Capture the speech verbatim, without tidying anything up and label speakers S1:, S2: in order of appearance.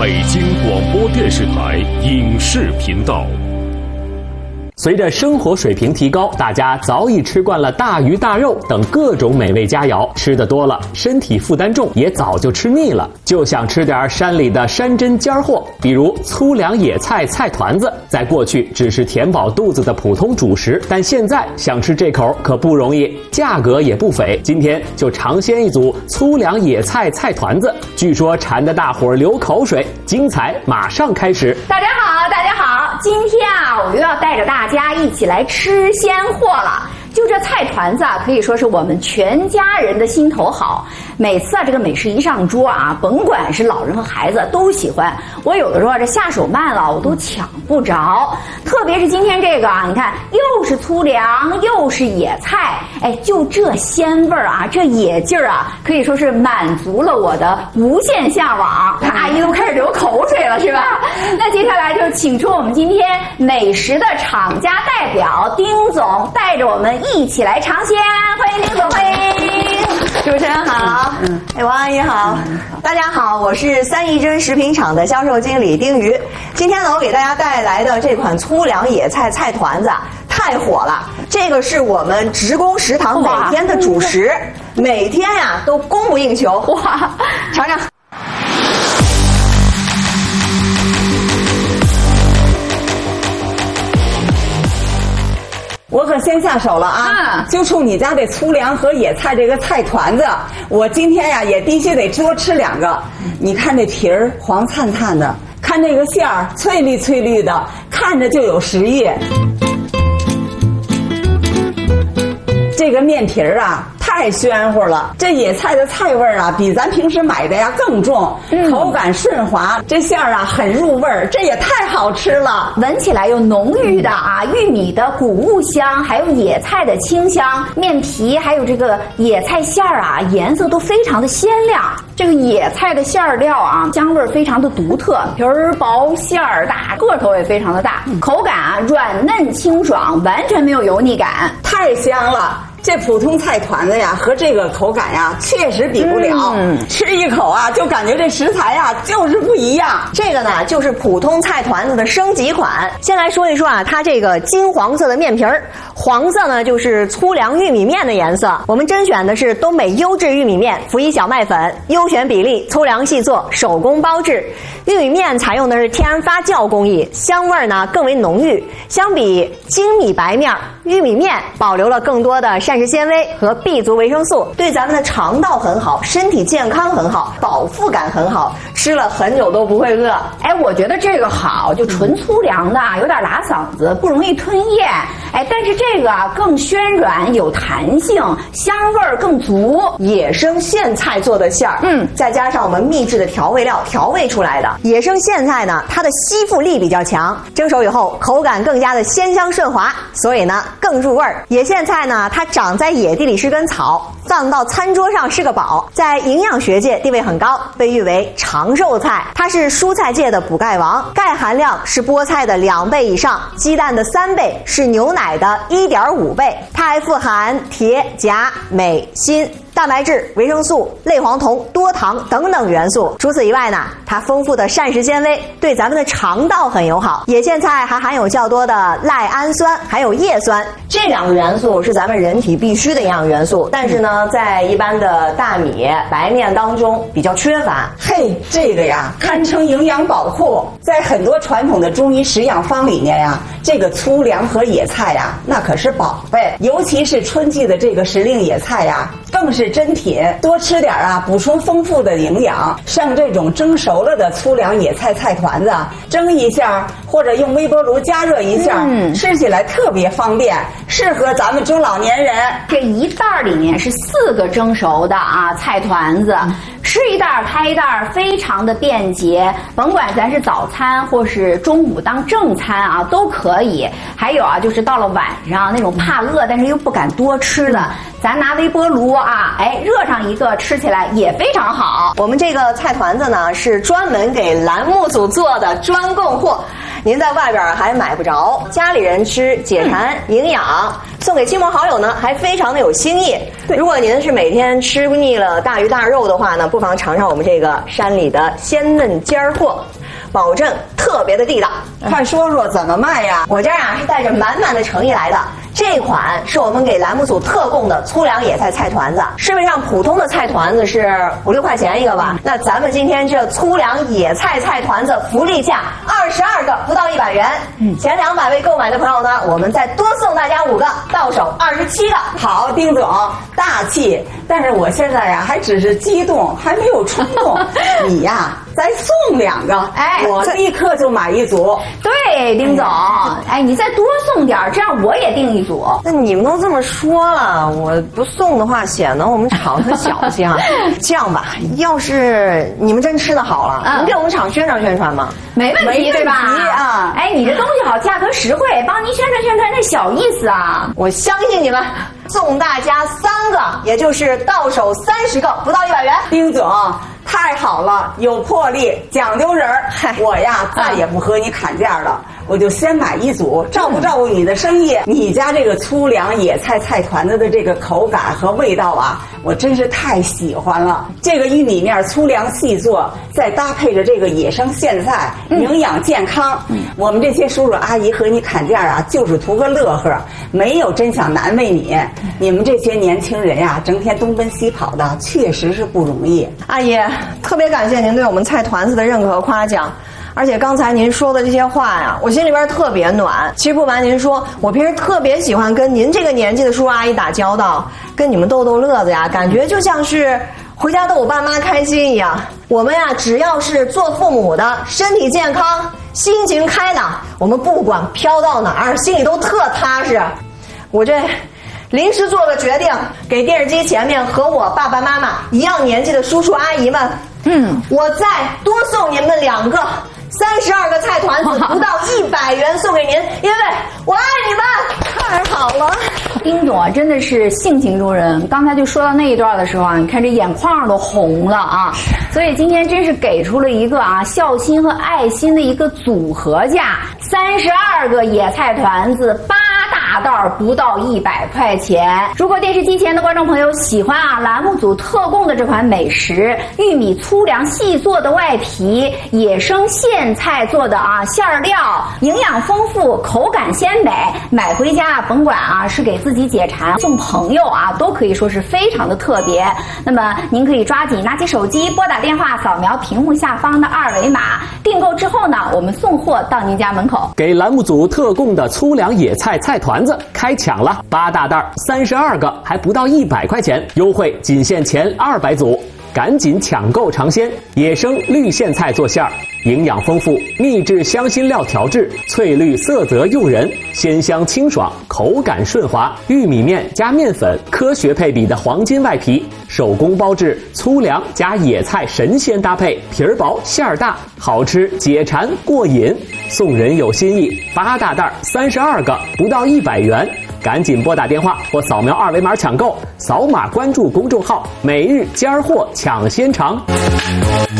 S1: 北京广播电视台影视频道。
S2: 随着生活水平提高，大家早已吃惯了大鱼大肉等各种美味佳肴，吃得多了，身体负担重，也早就吃腻了，就想吃点山里的山珍尖货，比如粗粮野菜菜团子。在过去只是填饱肚子的普通主食，但现在想吃这口可不容易，价格也不菲。今天就尝鲜一组粗粮野菜菜团子，据说馋得大伙儿流口水，精彩马上开始。
S3: 大家好，大家好，今天啊，我又要带着大家一起来吃鲜货了。就这菜团子啊，可以说是我们全家人的心头好。每次啊，这个美食一上桌啊，甭管是老人和孩子都喜欢。我有的时候啊，这下手慢了，我都抢不着。特别是今天这个啊，你看又是粗粮又是野菜，哎，就这鲜味儿啊，这野劲儿啊，可以说是满足了我的无限向往。看阿姨都开始流口水了，是吧？那接下来就请出我们今天美食的厂家代表丁总，带着我们一起来尝鲜。欢迎丁总，欢迎
S4: 主持人好，嗯，哎，王阿姨好，嗯、大家好，我是三义珍食品厂的销售经理丁瑜。今天呢，我给大家带来的这款粗粮野菜菜团子太火了，这个是我们职工食堂每天的主食，每天呀都供不应求。哇，尝尝。
S5: 我可先下手了啊！就冲你家这粗粮和野菜这个菜团子，我今天呀也必须得多吃两个。你看这皮儿黄灿灿的，看这个馅儿翠绿翠绿的，看着就有食欲。这个面皮儿啊太暄乎了，这野菜的菜味儿啊比咱平时买的呀更重，嗯、口感顺滑，这馅儿啊很入味儿，这也太好吃了。
S3: 闻起来有浓郁的啊玉米的谷物香，还有野菜的清香，面皮还有这个野菜馅儿啊颜色都非常的鲜亮。这个野菜的馅儿料啊香味儿非常的独特，皮儿薄馅儿大，个头也非常的大，嗯、口感啊软嫩清爽，完全没有油腻感，
S5: 太香了。这普通菜团子呀和这个口感呀确实比不了，嗯、吃一口啊就感觉这食材呀就是不一样。
S4: 这个呢就是普通菜团子的升级款。先来说一说啊，它这个金黄色的面皮儿，黄色呢就是粗粮玉米面的颜色。我们甄选的是东北优质玉米面，辅以小麦粉，优选比例，粗粮细做，手工包制。玉米面采用的是天然发酵工艺，香味呢更为浓郁。相比精米白面，玉米面保留了更多的膳食纤维和 B 族维生素，对咱们的肠道很好，身体健康很好，饱腹感很好，吃了很久都不会饿。
S3: 哎，我觉得这个好，就纯粗粮的，有点拉嗓子，不容易吞咽。哎，但是这个啊更暄软有弹性，香味儿更足。
S4: 野生苋菜做的馅儿，嗯，再加上我们秘制的调味料调味出来的。野生苋菜呢，它的吸附力比较强，蒸熟以后口感更加的鲜香顺滑，所以呢更入味儿。野苋菜呢，它长在野地里是根草，放到餐桌上是个宝，在营养学界地位很高，被誉为长寿菜。它是蔬菜界的补钙王，钙含量是菠菜的两倍以上，鸡蛋的三倍，是牛奶的 一点五倍。它还富含铁、钾、镁、锌、蛋白质、维生素、类黄酮、多糖等等元素。除此以外呢，它丰富的膳食纤维对咱们的肠道很友好。野苋菜还含有较多的赖氨酸，还有叶酸，这两个元素是咱们人体必需的营养元素，但是呢，在一般的大米、白面当中比较缺乏。
S5: 嘿，这个呀，堪称营养宝库。在很多传统的中医食养方里面呀，这个粗粮和野菜呀，那可是宝贝。尤其是春季的这个时令野菜呀，更是珍品，多吃点啊，补充丰富的营养。像这种蒸熟了的粗粮野菜菜团子，蒸一下或者用微波炉加热一下，嗯、吃起来特别方便，适合咱们中老年人。
S3: 这一袋里面是四个蒸熟的啊菜团子，嗯、吃一袋开一袋，非常的便捷。甭管咱是早餐或是中午当正餐啊，都可以。还有啊，就是到了晚上那种怕饿但是又不敢多吃的，咱拿微波炉啊，哎，热上一个，吃起来也非常好。
S4: 我们这个菜团子呢是专门给栏目组做的专供货。 您在外边还买不着，家里人吃解馋营养，送给亲朋好友呢还非常的有新意。如果您是每天吃腻了大鱼大肉的话呢，不妨尝尝我们这个山里的鲜嫩尖货，保证特别的地道。
S5: 快说说怎么卖呀？
S4: 我这儿啊是带着满满的诚意来的。这款是我们给栏目组特供的粗粮野菜菜团子，市面上普通的菜团子是五六块钱一个吧？那咱们今天这粗粮野菜菜团子福利价二十二个，不到一百元。嗯，前两百位购买的朋友呢，我们再多送大家五个，到手二十七个。
S5: 好，丁总大气，但是我现在呀还只是激动，还没有冲动。你呀再送两个，
S3: 哎，
S5: 我立刻就买一组。
S3: 对，丁总，哎，你再多送点，这样我也订一组。
S4: 那你们都这么说了，我不送的话显得我们厂很小气啊。这样吧，要是你们真吃的好了，嗯、能给我们厂宣传宣传吗？
S3: 没问题，对吧？
S5: 啊！
S3: 哎，你这东西好，价格实惠，帮您宣传宣传，那小意思啊。
S4: 我相信你们，送大家三个，也就是到手三十个，不到一百元。
S5: 丁总。太好了，有魄力，讲究人儿。我呀，再也不和你砍价了，我就先买一组，照顾照顾你的生意。你家这个粗粮野菜菜团子的这个口感和味道啊，我真是太喜欢了。这个玉米面粗粮细做，再搭配着这个野生苋菜，营养健康。嗯、我们这些叔叔阿姨和你砍价啊，就是图个乐呵，没有真想难为你。你们这些年轻人呀、啊，整天东奔西跑的，确实是不容易。
S4: 阿姨，特别感谢您对我们菜团子的认可和夸奖。而且刚才您说的这些话呀，我心里边特别暖。其实不瞒您说，我平时特别喜欢跟您这个年纪的叔叔阿姨打交道，跟你们逗逗乐子呀，感觉就像是回家逗我爸妈开心一样。我们呀，只要是做父母的，身体健康，心情开朗，我们不管飘到哪儿，心里都特踏实。我这临时做个决定，给电视机前面和我爸爸妈妈一样年纪的叔叔阿姨们，嗯，我再多送你们两个三十二个菜团子，不到一百元送给您，因为我爱你们。太好了，
S3: 丁总啊，真的是性情中人。刚才就说到那一段的时候啊，你看这眼眶都红了啊。所以今天真是给出了一个啊孝心和爱心的一个组合价，三十二个野菜团子，八大袋不到一百块钱。如果电视机前的观众朋友喜欢啊栏目组特供的这款美食，玉米粗粮细做的外皮，野生苋菜做的啊馅儿料，营养丰富，口感鲜美，买回家啊甭管啊是给自己解馋，送朋友啊都可以说是非常的特别。那么您可以抓紧拿起手机，拨打电话，扫描屏幕下方的二维码，订购之后呢，我们送货到您家门口。
S2: 给栏目组特供的粗粮野菜菜团子开抢了，八大袋三十二个，还不到一百块钱，优惠仅限前二百组，赶紧抢购尝鲜！野生绿苋菜做馅儿，营养丰富，秘制香辛料调制，翠绿色泽诱人，鲜香清爽，口感顺滑。玉米面加面粉，科学配比的黄金外皮，手工包制，粗粮加野菜神仙搭配，皮儿薄馅儿大，好吃解馋过瘾。送人有心意，八大袋三十二个，不到一百元。赶紧拨打电话或扫描二维码抢购，扫码关注公众号“每日尖儿货抢先尝”。